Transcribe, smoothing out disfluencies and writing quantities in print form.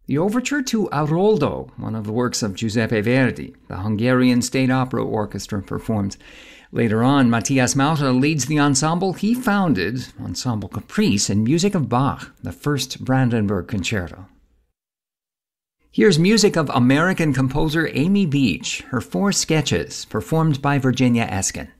The overture to Aroldo, one of the works of Giuseppe Verdi, the Hungarian State Opera Orchestra performs. Later on, Matthias Mauter leads the ensemble he founded, Ensemble Caprice, in music of Bach, the first Brandenburg Concerto. Here's music of American composer Amy Beach, her 4 sketches, performed by Virginia Eskin.